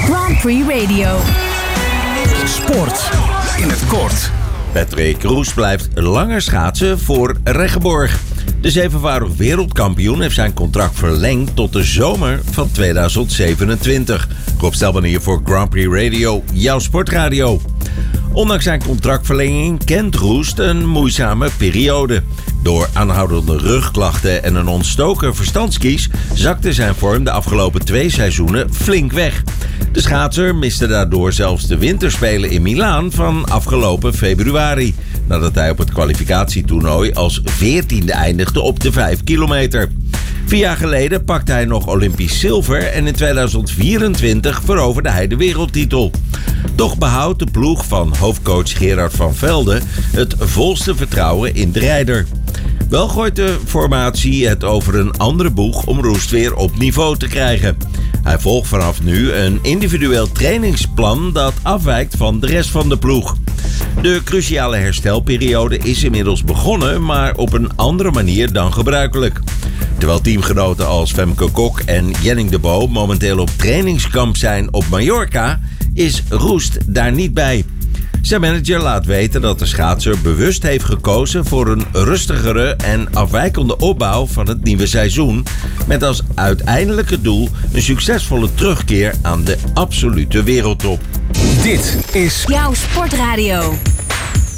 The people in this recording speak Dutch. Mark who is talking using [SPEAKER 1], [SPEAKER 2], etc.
[SPEAKER 1] Grand Prix Radio.
[SPEAKER 2] Sport in het kort.
[SPEAKER 3] Patrick Roest blijft langer schaatsen voor Reggeborgh. De zevenvoudig wereldkampioen heeft zijn contract verlengd tot de zomer van 2027. Rob Stelman hier voor Grand Prix Radio, jouw sportradio. Ondanks zijn contractverlenging kent Roest een moeizame periode. Door aanhoudende rugklachten en een ontstoken verstandskies zakte zijn vorm de afgelopen 2 seizoenen flink weg. De schaatser miste daardoor zelfs de winterspelen in Milaan van afgelopen februari, nadat hij op het kwalificatietoernooi als 14e eindigde op de 5 kilometer. 4 jaar geleden pakte hij nog Olympisch zilver en in 2024 veroverde hij de wereldtitel. Toch behoudt de ploeg van hoofdcoach Gerard van Velde het volste vertrouwen in de rijder. Wel gooit de formatie het over een andere boeg om Roest weer op niveau te krijgen. Hij volgt vanaf nu een individueel trainingsplan dat afwijkt van de rest van de ploeg. De cruciale herstelperiode is inmiddels begonnen, maar op een andere manier dan gebruikelijk. Terwijl teamgenoten als Femke Kok en Jenning de Bo momenteel op trainingskamp zijn op Mallorca, is Roest daar niet bij. Zijn manager laat weten dat de schaatser bewust heeft gekozen voor een rustigere en afwijkende opbouw van het nieuwe seizoen, met als uiteindelijke doel een succesvolle terugkeer aan de absolute wereldtop.
[SPEAKER 2] Dit is
[SPEAKER 1] Jouw sportradio.